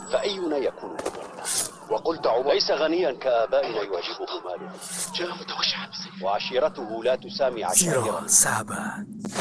فأينا يكون مغنى؟ وقلت عمر ليس غنيا كآبائنا يعجبه ماله، وعشيرته لا تسامي عشائر. Zero, sahabat.